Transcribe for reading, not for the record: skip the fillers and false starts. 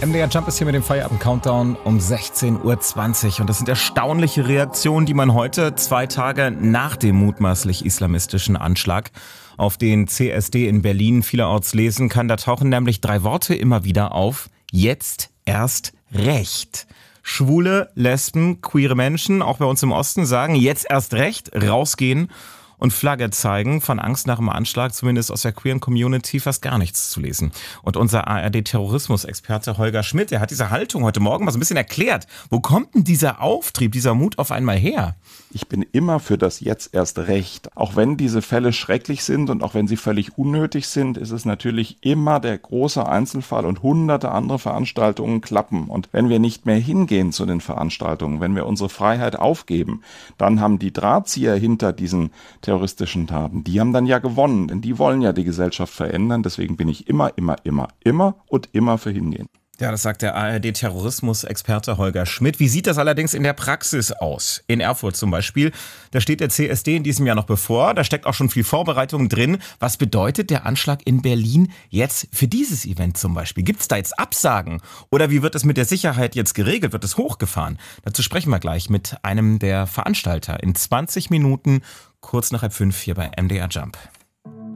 MDR Jump ist hier mit dem Feierabend-Countdown um 16:20 Uhr. Und das sind erstaunliche Reaktionen, die man heute, 2 Tage nach dem mutmaßlich islamistischen Anschlag auf den CSD in Berlin vielerorts lesen kann. Da tauchen nämlich 3 Worte immer wieder auf. Jetzt erst recht. Schwule, Lesben, queere Menschen, auch bei uns im Osten, sagen jetzt erst recht, rausgehen und Flagge zeigen. Von Angst nach dem Anschlag, zumindest aus der queeren Community, fast gar nichts zu lesen. Und unser ARD-Terrorismus-Experte Holger Schmidt, der hat diese Haltung heute Morgen mal so ein bisschen erklärt. Wo kommt denn dieser Auftrieb, dieser Mut auf einmal her? Ich bin immer für das jetzt erst recht. Auch wenn diese Fälle schrecklich sind und auch wenn sie völlig unnötig sind, ist es natürlich immer der große Einzelfall und hunderte andere Veranstaltungen klappen. Und wenn wir nicht mehr hingehen zu den Veranstaltungen, wenn wir unsere Freiheit aufgeben, dann haben die Drahtzieher hinter diesen terroristischen Taten, die haben dann ja gewonnen, denn die wollen ja die Gesellschaft verändern. Deswegen bin ich immer für hingehen. Ja, das sagt der ARD-Terrorismus-Experte Holger Schmidt. Wie sieht das allerdings in der Praxis aus? In Erfurt zum Beispiel, da steht der CSD in diesem Jahr noch bevor, da steckt auch schon viel Vorbereitung drin. Was bedeutet der Anschlag in Berlin jetzt für dieses Event zum Beispiel? Gibt es da jetzt Absagen? Oder wie wird es mit der Sicherheit jetzt geregelt? Wird es hochgefahren? Dazu sprechen wir gleich mit einem der Veranstalter in 20 Minuten, kurz nach 4:30 hier bei MDR Jump.